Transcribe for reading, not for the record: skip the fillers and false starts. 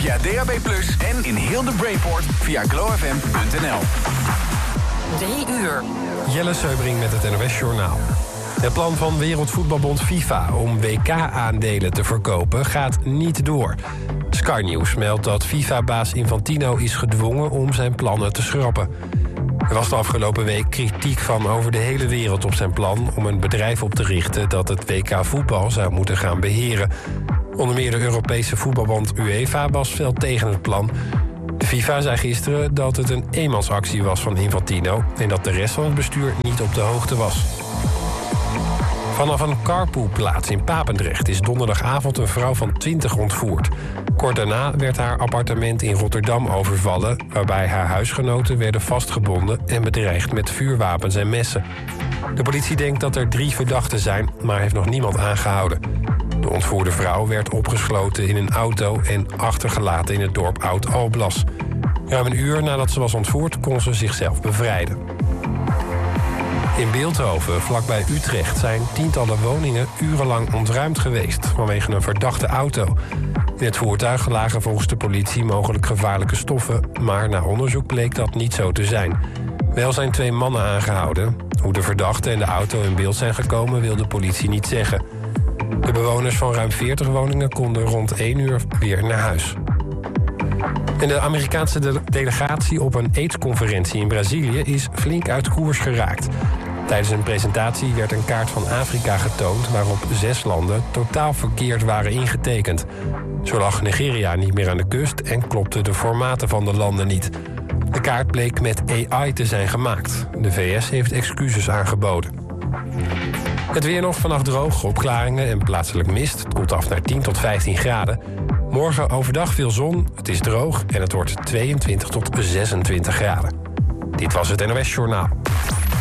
via DAB+ en in heel de Brainport via glowfm.nl. 3 uur. Jelle Seubring met het NOS Journaal. Het plan van Wereldvoetbalbond FIFA om WK-aandelen te verkopen gaat niet door. Sky News meldt dat FIFA-baas Infantino is gedwongen om zijn plannen te schrappen. Er was de afgelopen week kritiek van over de hele wereld op zijn plan om een bedrijf op te richten dat het WK-voetbal zou moeten gaan beheren. Onder meer de Europese voetbalbond UEFA was fel tegen het plan. De FIFA zei gisteren dat het een eenmansactie was van Infantino en dat de rest van het bestuur niet op de hoogte was. Vanaf een carpoolplaats in Papendrecht is donderdagavond een vrouw van 20 ontvoerd. Kort daarna werd haar appartement in Rotterdam overvallen, waarbij haar huisgenoten werden vastgebonden en bedreigd met vuurwapens en messen. De politie denkt dat er 3 verdachten zijn, maar heeft nog niemand aangehouden. De ontvoerde vrouw werd opgesloten in een auto en achtergelaten in het dorp Oud-Alblas. Ruim een uur nadat ze was ontvoerd kon ze zichzelf bevrijden. In Bilthoven, vlakbij Utrecht, zijn tientallen woningen urenlang ontruimd geweest vanwege een verdachte auto. In het voertuig lagen volgens de politie mogelijk gevaarlijke stoffen, maar na onderzoek bleek dat niet zo te zijn. Wel zijn 2 mannen aangehouden. Hoe de verdachte en de auto in beeld zijn gekomen wil de politie niet zeggen. De bewoners van ruim 40 woningen konden rond 1 uur weer naar huis. En de Amerikaanse delegatie op een AIDS-conferentie in Brazilië is flink uit koers geraakt. Tijdens een presentatie werd een kaart van Afrika getoond waarop 6 landen totaal verkeerd waren ingetekend. Zo lag Nigeria niet meer aan de kust en klopten de formaten van de landen niet. De kaart bleek met AI te zijn gemaakt. De VS heeft excuses aangeboden. Het weer nog, vannacht droog, opklaringen en plaatselijk mist. Het koelt af naar 10 tot 15 graden. Morgen overdag veel zon, het is droog en het wordt 22 tot 26 graden. Dit was het NOS Journaal.